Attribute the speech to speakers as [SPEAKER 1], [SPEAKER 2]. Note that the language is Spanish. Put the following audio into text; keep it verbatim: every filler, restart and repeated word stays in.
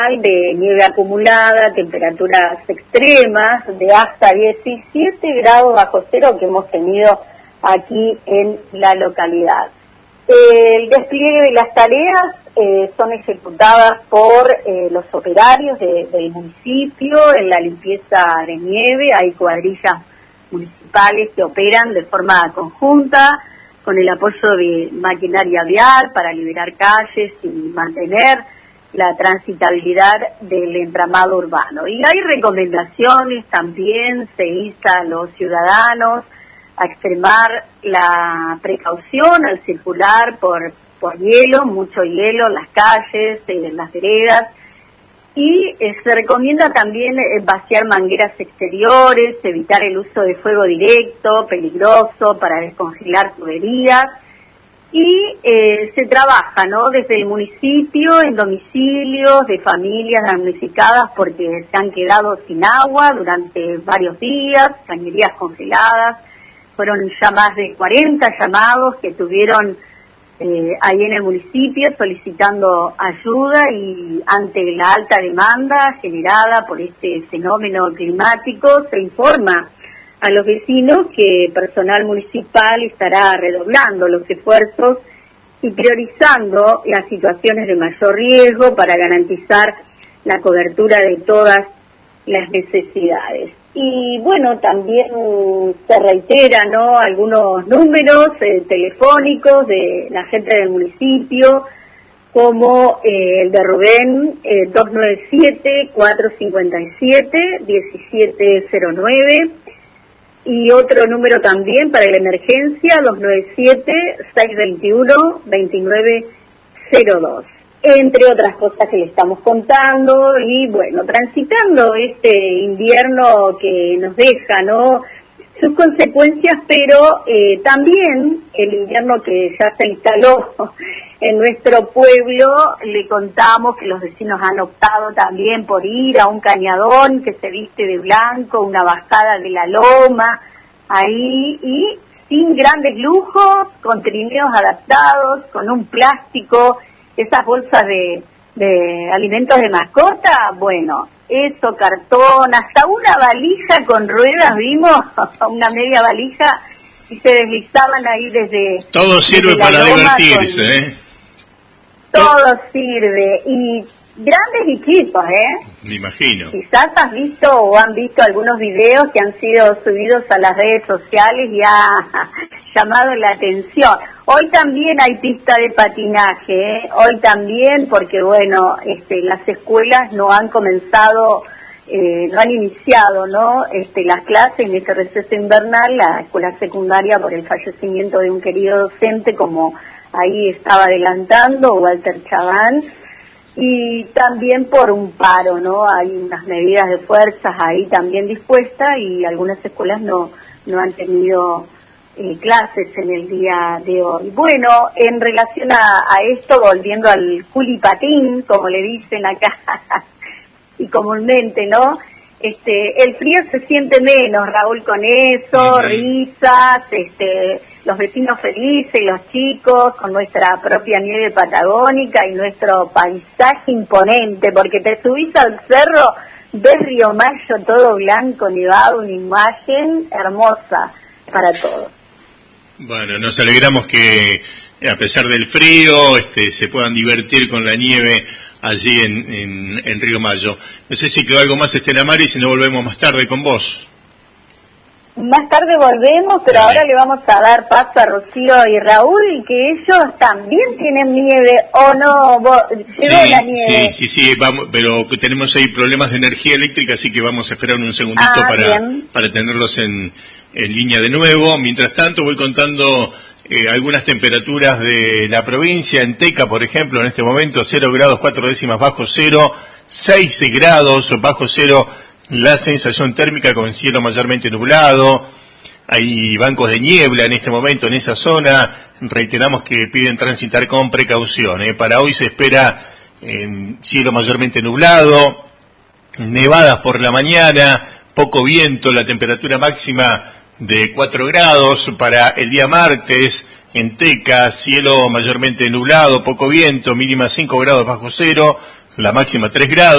[SPEAKER 1] de nieve acumulada, temperaturas extremas de hasta diecisiete grados bajo cero que hemos tenido aquí en la localidad. El despliegue de las tareas eh, son ejecutadas por eh, los operarios de, del municipio en la limpieza de nieve. Hay cuadrillas municipales que operan de forma conjunta con el apoyo de maquinaria vial para liberar calles y mantener la transitabilidad del entramado urbano. Y hay recomendaciones también, se insta a los ciudadanos a extremar la precaución al circular por, por hielo, mucho hielo en las calles, en las veredas, y eh, se recomienda también eh, vaciar mangueras exteriores, evitar el uso de fuego directo, peligroso para descongelar tuberías, y eh, se trabaja, ¿no?, desde el municipio en domicilios de familias damnificadas porque se han quedado sin agua durante varios días, cañerías congeladas. Fueron ya más de cuarenta llamados que tuvieron eh, ahí en el municipio solicitando ayuda, y ante la alta demanda generada por este fenómeno climático se informa a los vecinos que el personal municipal estará redoblando los esfuerzos y priorizando las situaciones de mayor riesgo para garantizar la cobertura de todas las necesidades. Y bueno, también se reitera, ¿no?, algunos números eh, telefónicos de la gente del municipio, como eh, el de Rubén, eh, dos nueve siete, cuatro cinco siete, uno siete cero nueve, y otro número también para la emergencia, dos nueve siete, seis dos uno, dos nueve cero dos. Entre otras cosas que le estamos contando, y bueno, transitando este invierno que nos deja, ¿no?, sus consecuencias, pero eh, también el invierno que ya se instaló en nuestro pueblo. Le contamos que los vecinos han optado también por ir a un cañadón que se viste de blanco, una bajada de la loma, ahí, y sin grandes lujos, con trineos adaptados, con un plástico, esas bolsas de, de alimentos de mascota, bueno, eso, cartón, hasta una valija con ruedas vimos, una media valija, y se deslizaban ahí desde...
[SPEAKER 2] Todo sirve
[SPEAKER 1] desde
[SPEAKER 2] para
[SPEAKER 1] loma,
[SPEAKER 2] divertirse,
[SPEAKER 1] con,
[SPEAKER 2] ¿eh?
[SPEAKER 1] Todo sirve, y grandes y chicos, ¿eh?
[SPEAKER 2] Me imagino.
[SPEAKER 1] Quizás has visto o han visto algunos videos que han sido subidos a las redes sociales y ha llamado la atención. Hoy también hay pista de patinaje, ¿eh? Hoy también, porque bueno, este, las escuelas no han comenzado, eh, no han iniciado, ¿no?, este, las clases en este receso invernal, la escuela secundaria por el fallecimiento de un querido docente, como ahí estaba adelantando Walter Chaván, y también por un paro, ¿no? Hay unas medidas de fuerzas ahí también dispuestas, y algunas escuelas no, no han tenido eh, clases en el día de hoy. Bueno, en relación a, a esto, volviendo al culipatín, como le dicen acá, y comúnmente, ¿no?, este, el frío se siente menos, Raúl, con eso, uh-huh. risas, este, los vecinos felices, los chicos, con nuestra propia nieve patagónica y nuestro paisaje imponente, porque te subís al cerro, ves Río Mayo todo blanco, nevado, una imagen hermosa para todos.
[SPEAKER 2] Bueno, nos alegramos que a pesar del frío este, se puedan divertir con la nieve allí en, en, en Río Mayo. No sé si quedó algo más, Estela Mari, si no volvemos más tarde con vos.
[SPEAKER 1] Más tarde volvemos, pero ahora le vamos a dar paso a Rocío y Raúl, que ellos también tienen nieve, ¿o no? ¿Llegó
[SPEAKER 2] sí,
[SPEAKER 1] la nieve?
[SPEAKER 2] Sí, sí, sí, vamos, pero tenemos ahí problemas de energía eléctrica, así que vamos a esperar un segundito
[SPEAKER 1] ah,
[SPEAKER 2] para, para tenerlos en, en línea de nuevo. Mientras tanto, voy contando eh, algunas temperaturas de la provincia. En Teca, por ejemplo, en este momento, cero grados, cuatro décimas bajo cero, seis grados bajo cero, la sensación térmica con cielo mayormente nublado. Hay bancos de niebla en este momento en esa zona. Reiteramos que piden transitar con precaución, ¿eh? Para hoy se espera eh, cielo mayormente nublado, nevadas por la mañana, poco viento, la temperatura máxima de cuatro grados. Para el día martes, en Teca, cielo mayormente nublado, poco viento, mínima cinco grados bajo cero, la máxima tres grados.